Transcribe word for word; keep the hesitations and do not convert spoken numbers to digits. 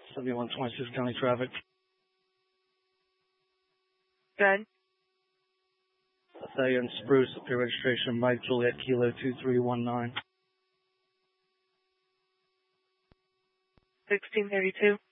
seventy-one twenty-six County Traffic. Good. Thalia and Spruce, up your registration, Mike Juliet Kilo two three one nine. sixteen thirty-two.